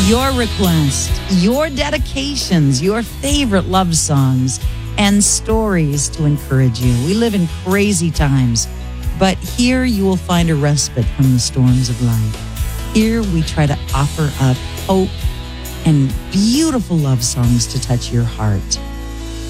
Your request, your dedications, your favorite love songs, and stories to encourage you. We live in crazy times, but here you will find a respite from the storms of life. Here we try to offer up hope and beautiful love songs to touch your heart.